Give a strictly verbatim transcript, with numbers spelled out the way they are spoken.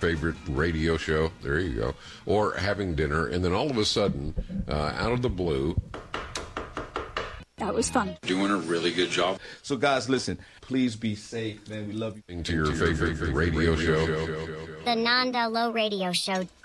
favorite radio show. There you go. Or having dinner, and then all of a sudden, uh, out of the blue, that was fun. Doing a really good job. So, guys, listen, please be safe, man. We love you. To your favorite radio show. The Nanda Low Radio Show.